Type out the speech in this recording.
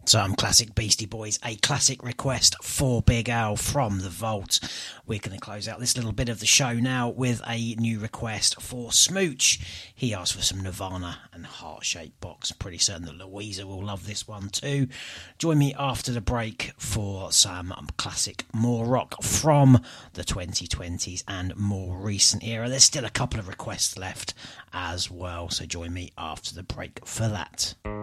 Some classic Beastie Boys, a classic request for Big Al from the Vault. We're going to close out this little bit of the show now with a new request for Smooch. He asked for some Nirvana and Heart Shaped Box. Pretty certain that Louisa will love this one too. Join me after the break for some classic more rock from the 2020s and more recent era. There's still a couple of requests left as well, so join me after the break for that.